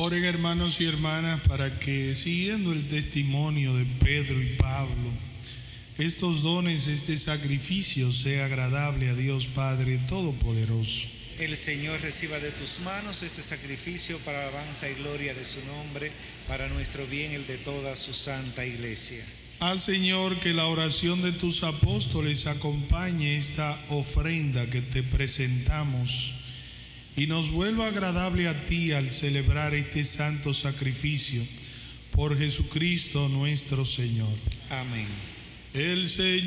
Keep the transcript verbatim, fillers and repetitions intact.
Oren, hermanos y hermanas, para que, siguiendo el testimonio de Pedro y Pablo, estos dones, este sacrificio sea agradable a Dios Padre Todopoderoso. El Señor reciba de tus manos este sacrificio para alabanza y gloria de su nombre, para nuestro bien y el de toda su santa Iglesia. Haz, Señor, que la oración de tus apóstoles acompañe esta ofrenda que te presentamos y nos vuelva agradable a ti al celebrar este santo sacrificio. Por Jesucristo nuestro Señor. Amén. El Señor